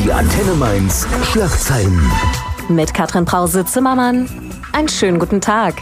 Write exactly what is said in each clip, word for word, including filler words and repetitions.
Die Antenne Mainz Schlagzeilen. Mit Katrin Brause-Zimmermann. Einen schönen guten Tag.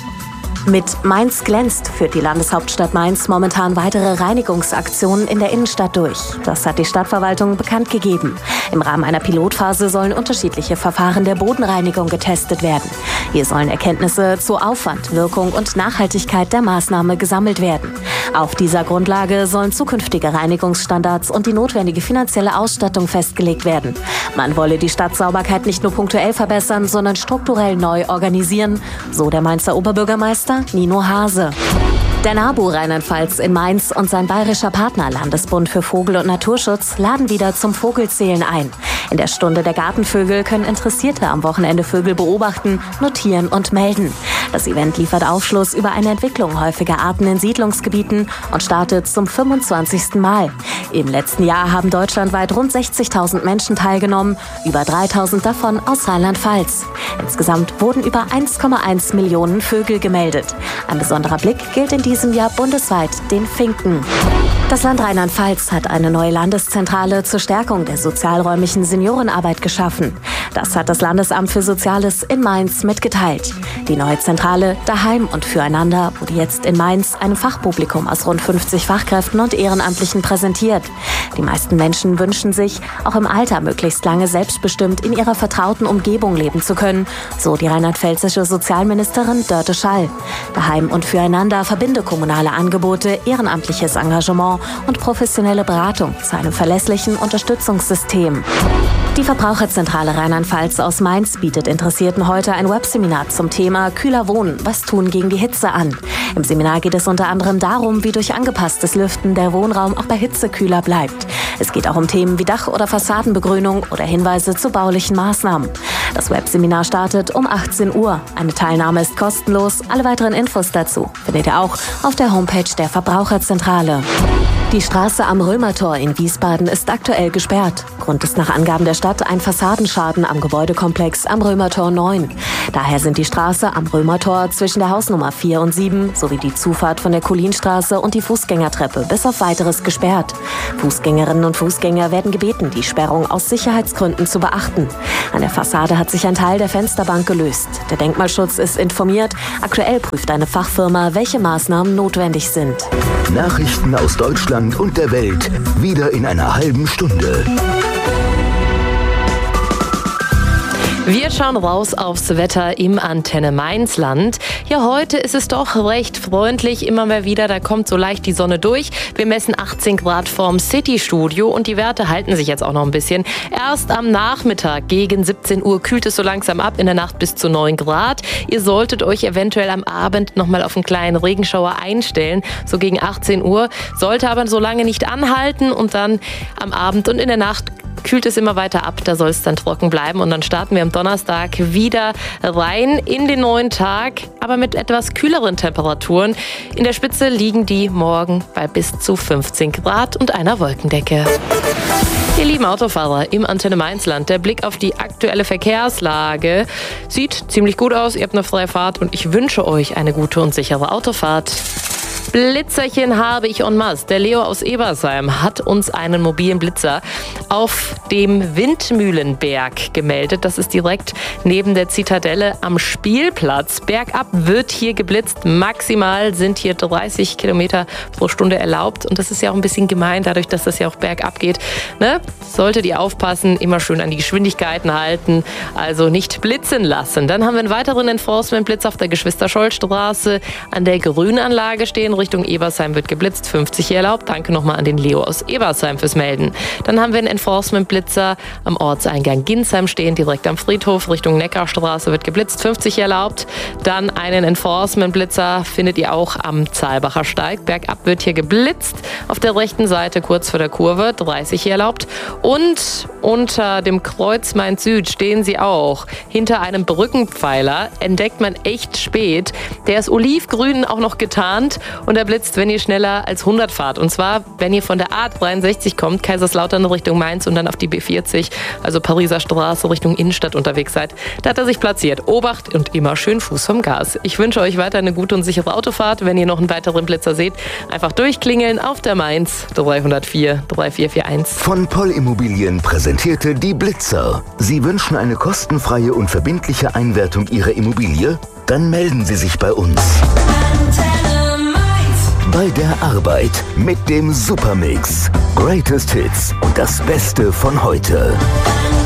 Mit Mainz glänzt führt die Landeshauptstadt Mainz momentan weitere Reinigungsaktionen in der Innenstadt durch. Das hat die Stadtverwaltung bekannt gegeben. Im Rahmen einer Pilotphase sollen unterschiedliche Verfahren der Bodenreinigung getestet werden. Hier sollen Erkenntnisse zu Aufwand, Wirkung und Nachhaltigkeit der Maßnahme gesammelt werden. Auf dieser Grundlage sollen zukünftige Reinigungsstandards und die notwendige finanzielle Ausstattung festgelegt werden. Man wolle die Stadtsauberkeit nicht nur punktuell verbessern, sondern strukturell neu organisieren, so der Mainzer Oberbürgermeister Nino Hase. Der NABU Rheinland-Pfalz in Mainz und sein bayerischer Partner Landesbund für Vogel- und Naturschutz laden wieder zum Vogelzählen ein. In der Stunde der Gartenvögel können Interessierte am Wochenende Vögel beobachten, notieren und melden. Das Event liefert Aufschluss über eine Entwicklung häufiger Arten in Siedlungsgebieten und startet zum fünfundzwanzigsten Mal. Im letzten Jahr haben deutschlandweit rund sechzigtausend Menschen teilgenommen, über dreitausend davon aus Rheinland-Pfalz. Insgesamt wurden über eins Komma eins Millionen Vögel gemeldet. Ein besonderer Blick gilt in diesem Jahr bundesweit den Finken. Das Land Rheinland-Pfalz hat eine neue Landeszentrale zur Stärkung der sozialräumlichen Seniorenarbeit geschaffen. Das hat das Landesamt für Soziales in Mainz mitgeteilt. Die neue Zentrale Daheim und Füreinander wurde jetzt in Mainz einem Fachpublikum aus rund fünfzig Fachkräften und Ehrenamtlichen präsentiert. Die meisten Menschen wünschen sich, auch im Alter möglichst lange selbstbestimmt in ihrer vertrauten Umgebung leben zu können, so die rheinland-pfälzische Sozialministerin Dörte Schall. Daheim und Füreinander verbinde kommunale Angebote, ehrenamtliches Engagement und professionelle Beratung zu einem verlässlichen Unterstützungssystem. Die Verbraucherzentrale Rheinland-Pfalz aus Mainz bietet Interessierten heute ein Webseminar zum Thema Kühler Wohnen, was tun gegen die Hitze an. Im Seminar geht es unter anderem darum, wie durch angepasstes Lüften der Wohnraum auch bei Hitze kühler bleibt. Es geht auch um Themen wie Dach- oder Fassadenbegrünung oder Hinweise zu baulichen Maßnahmen. Das Webseminar startet um achtzehn Uhr. Eine Teilnahme ist kostenlos. Alle weiteren Infos dazu findet ihr auch auf der Homepage der Verbraucherzentrale. Die Straße am Römertor in Wiesbaden ist aktuell gesperrt. Grund ist nach Angaben der Stadt ein Fassadenschaden am Gebäudekomplex am Römertor neun. Daher sind die Straße am Römertor zwischen der Hausnummer vier und sieben sowie die Zufahrt von der Kulinstraße und die Fußgängertreppe bis auf Weiteres gesperrt. Fußgängerinnen und Fußgänger werden gebeten, die Sperrung aus Sicherheitsgründen zu beachten. An der Fassade hat sich ein Teil der Fensterbank gelöst. Der Denkmalschutz ist informiert. Aktuell prüft eine Fachfirma, welche Maßnahmen notwendig sind. Nachrichten aus Deutschland und der Welt. Wieder in einer halben Stunde. Wir schauen raus aufs Wetter im Antenne Mainzland. Ja, heute ist es doch recht freundlich, immer mal wieder, da kommt so leicht die Sonne durch. Wir messen achtzehn Grad vorm City-Studio und die Werte halten sich jetzt auch noch ein bisschen. Erst am Nachmittag gegen siebzehn Uhr kühlt es so langsam ab, in der Nacht bis zu neun Grad. Ihr solltet euch eventuell am Abend nochmal auf einen kleinen Regenschauer einstellen, so gegen achtzehn Uhr. Sollte aber so lange nicht anhalten und dann am Abend und in der Nacht kühlt es immer weiter ab, da soll es dann trocken bleiben und dann starten wir am Donnerstag wieder rein in den neuen Tag, aber mit etwas kühleren Temperaturen. In der Spitze liegen die morgen bei bis zu fünfzehn Grad und einer Wolkendecke. Ihr lieben Autofahrer im Antenne Mainzland, der Blick auf die aktuelle Verkehrslage sieht ziemlich gut aus. Ihr habt eine freie Fahrt und ich wünsche euch eine gute und sichere Autofahrt. Blitzerchen habe ich en masse. Der Leo aus Ebersheim hat uns einen mobilen Blitzer auf dem Windmühlenberg gemeldet. Das ist direkt neben der Zitadelle am Spielplatz. Bergab wird hier geblitzt. Maximal sind hier dreißig Kilometer pro Stunde erlaubt. Und das ist ja auch ein bisschen gemein, dadurch, dass das ja auch bergab geht. Ne? Solltet ihr aufpassen, immer schön an die Geschwindigkeiten halten, also nicht blitzen lassen. Dann haben wir einen weiteren Enforcement-Blitz auf der Geschwister-Scholl-Straße an der Grünanlage stehen. Richtung Ebersheim wird geblitzt, fünfzig hier erlaubt. Danke nochmal an den Leo aus Ebersheim fürs Melden. Dann haben wir einen Enforcement-Blitzer am Ortseingang Ginsheim stehen, direkt am Friedhof. Richtung Neckarstraße wird geblitzt, fünfzig hier erlaubt. Dann einen Enforcement-Blitzer findet ihr auch am Zahlbacher Steig. Bergab wird hier geblitzt. Auf der rechten Seite kurz vor der Kurve, dreißig hier erlaubt. Und unter dem Kreuz Mainz Süd stehen sie auch. Hinter einem Brückenpfeiler entdeckt man echt spät. Der ist olivgrün auch noch getarnt und er blitzt, wenn ihr schneller als hundert fahrt. Und zwar, wenn ihr von der A dreiundsechzig kommt, Kaiserslautern Richtung Mainz und dann auf die B vierzig, also Pariser Straße Richtung Innenstadt unterwegs seid. Da hat er sich platziert. Obacht und immer schön Fuß vom Gas. Ich wünsche euch weiter eine gute und sichere Autofahrt. Wenn ihr noch einen weiteren Blitzer seht, einfach durchklingeln auf der Mainz dreihundertvier vierundvierzig einundvierzig. Von Poll Immobilien präsentierte die Blitzer. Sie wünschen eine kostenfreie und verbindliche Einwertung Ihrer Immobilie? Dann melden Sie sich bei uns. Bei der Arbeit mit dem Supermix. Greatest Hits und das Beste von heute.